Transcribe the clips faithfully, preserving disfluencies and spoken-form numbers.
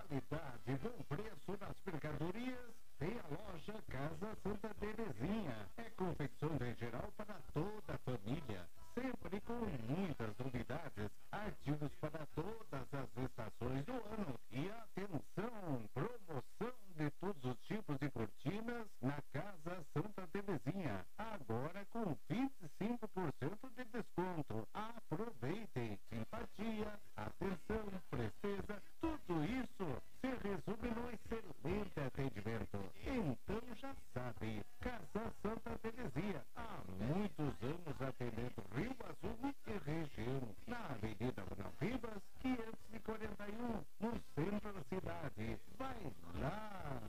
qualidade, bom preço nas mercadorias, tem a loja Casa Santa Terezinha. É confecção em geral para toda a família, sempre com muitas novidades, artigos para todas as estações do ano. E atenção, promoção de todos os tipos de cortinas na Casa Santa Terezinha, agora com vinte e cinco por cento de desconto. Aproveitem, simpatia, atenção, presteza, tudo isso se resume no excelente atendimento. Então já sabe, Casa Santa Terezinha, há muitos anos atendendo Rio Azul e região, na Avenida Ronaldo Ribas, quinhentos e quarenta e um, no centro da cidade. Vai lá!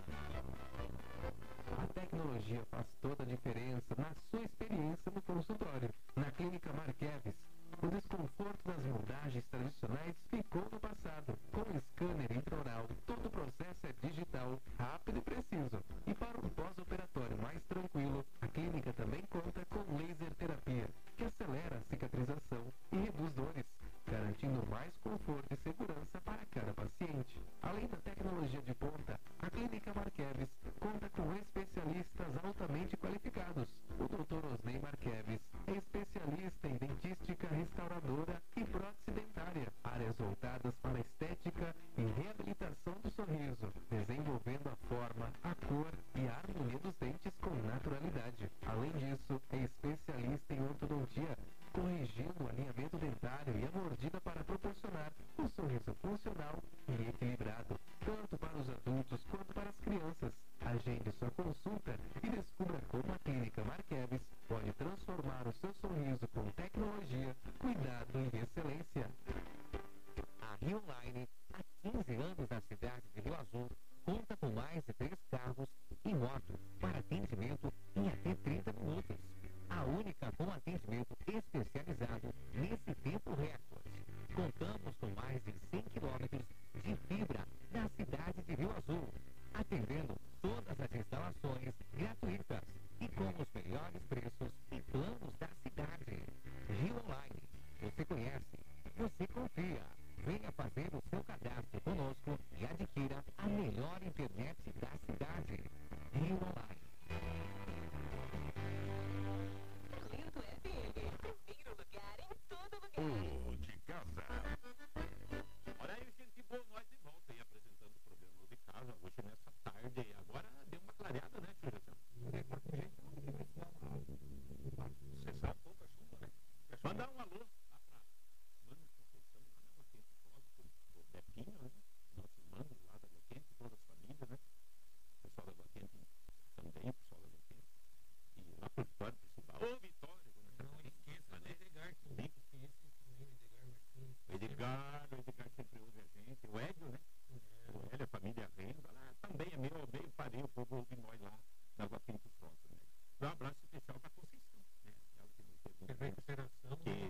A tecnologia faz toda a diferença na sua experiência no consultório. Na Clínica Marqueves, o desconforto das moldagens tradicionais ficou no passado. Com o scanner intraoral, todo o processo é digital, rápido e preciso. E para um pós-operatório mais tranquilo, a clínica também conta com laser terapia, que acelera a cicatrização e reduz dores, garantindo mais conforto e segurança para cada paciente. Além da tecnologia de ponta, a Clínica Marqueves conta com especialistas altamente qualificados. O doutor Osnei Marqueves é especialista em dentística restauradora e prótese dentária, áreas voltadas para a estética e reabilitação do sorriso, desenvolvendo a forma, a cor e a harmonia dos dentes com naturalidade. Além disso, é especialista em ortodontia, corrigindo o alinhamento dentário e a mordida para proporcionar um sorriso funcional e equilibrado, tanto para os adultos quanto para as crianças. Agende sua consulta e descubra como a Clínica Marqueves pode transformar o seu sorriso com tecnologia, cuidado e excelência. A Rio Online, há quinze anos na cidade de Rio Azul, conta com mais de três carros e moto para atendimento em até trinta minutos. A única com atendimento especializado nesse tempo recorde. Contamos com mais de cem quilômetros de fibra na cidade de Rio Azul, atendendo todas as instalações gratuitas e com os melhores preços e planos da cidade. Rio Online, você conhece, você confia. Venha fazer o seu cadastro conosco e adquira a melhor internet da cidade. Rio Online. Lindo F M, primeiro lugar em todo lugar. O de casa. Olha aí, gente boa, nós de volta aí apresentando o programa de casa hoje nessa tarde. Agora deu uma clareada, né, tio José? É, tá com jeito não, que vai ser uma cessar um pouco a chuva, né? Mandar um alô lá pra Mano Conceição, lá na Água Quente Foz, do Betinho, né? Nossos manos lá da Água Quente, todas as famílias, né? O pessoal da Água Quente também, o pessoal da Água Quente. E lá pro Vitória principal. Ô, Vitória! Não esqueça, né? Edgar também, porque esse também, o Edgar Martins. O Edgar, o Edgar sempre ouve a gente. O Hélio, né? É. O Hélio, a família Renda, lá também é meio, meio parei, o povo ouve nós lá na Água Quente Foz, né? Um abraço especial pra Conceição, né? Ela que nos pergunta. Que